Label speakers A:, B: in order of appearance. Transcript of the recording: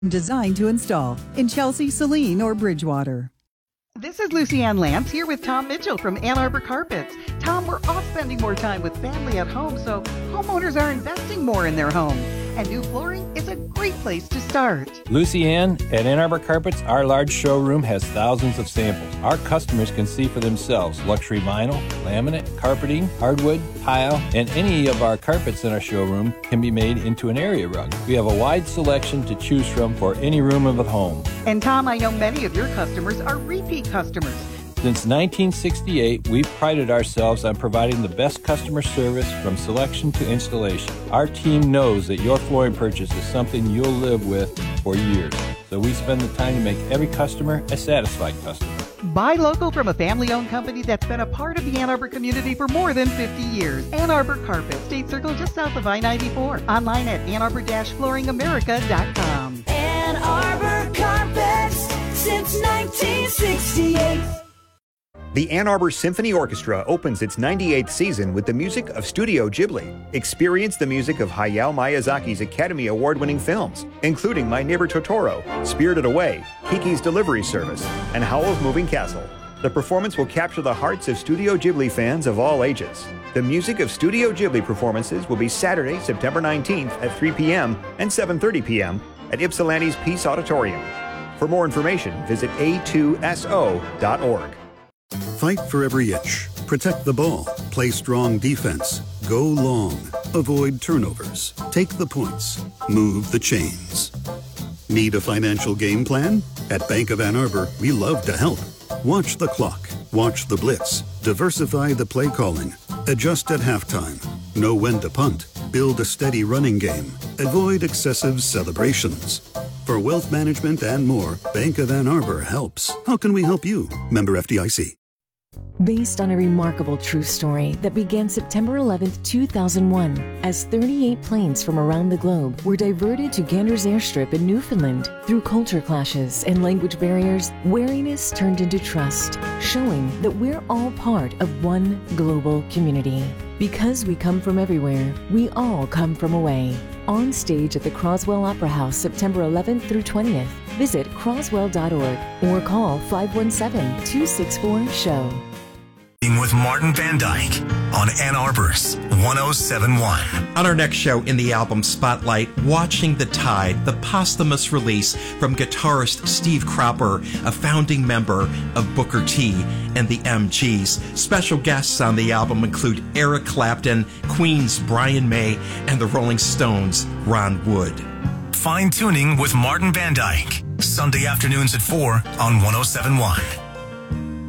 A: Designed to install in Chelsea, Saline, or Bridgewater.
B: This is Lucy Ann Lance here with Tom Mitchell from Ann Arbor Carpets. Tom, we're all spending more time with family at home, so homeowners are investing more in their home. And new flooring is a great place to start.
C: Lucy Ann, at Ann Arbor Carpets, our large showroom has thousands of samples. Our customers can see for themselves luxury vinyl, laminate, carpeting, hardwood, tile, and any of our carpets in our showroom can be made into an area rug. We have a wide selection to choose from for any room of the home.
B: And Tom, I know many of your customers are repeat customers.
C: Since 1968, we've prided ourselves on providing the best customer service from selection to installation. Our team knows that your flooring purchase is something you'll live with for years, so we spend the time to make every customer a satisfied customer.
B: Buy local from a family-owned company that's been a part of the Ann Arbor community for more than 50 years. Ann Arbor Carpet, State Circle just south of I-94. Online at annarbor-flooringamerica.com.
D: Ann Arbor Carpets since 1968.
E: The Ann Arbor Symphony Orchestra opens its 98th season with the music of Studio Ghibli. Experience the music of Hayao Miyazaki's Academy Award-winning films, including My Neighbor Totoro, Spirited Away, Kiki's Delivery Service, and Howl's Moving Castle. The performance will capture the hearts of Studio Ghibli fans of all ages. The music of Studio Ghibli performances will be Saturday, September 19th at 3 p.m. and 7:30 p.m. at Ypsilanti's Peace Auditorium. For more information, visit a2so.org.
F: Fight for every inch. Protect the ball. Play strong defense. Go long. Avoid turnovers. Take the points. Move the chains. Need a financial game plan? At Bank of Ann Arbor, we love to help. Watch the clock. Watch the blitz. Diversify the play calling. Adjust at halftime. Know when to punt. Build a steady running game. Avoid excessive celebrations. For wealth management and more, Bank of Ann Arbor helps. How can we help you? Member FDIC.
G: Based on a remarkable true story that began September 11, 2001, as 38 planes from around the globe were diverted to Ganders Airstrip in Newfoundland. Through culture clashes and language barriers, wariness turned into trust, showing that we're all part of one global community. Because we come from everywhere, we all come from away. On stage at the Croswell Opera House, September 11th through 20th. Visit croswell.org or call 517-264-SHOW.
H: With Martin Van Dyke on Ann Arbor's 1071.
I: On our next show in the album Spotlight, Watching the Tide, the posthumous release from guitarist Steve Cropper, a founding member of Booker T and the MGs. Special guests on the album include Eric Clapton, Queen's Brian May, and the Rolling Stones' Ron Wood.
H: Fine Tuning with Martin Van Dyke, Sunday afternoons at 4 on 1071.